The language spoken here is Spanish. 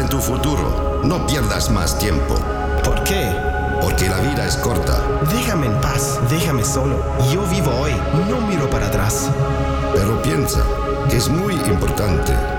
en tu futuro. No pierdas más tiempo. ¿Por qué? Porque la vida es corta. Déjame en paz, déjame solo. Yo vivo hoy, no miro para atrás. Pero piensa que es muy importante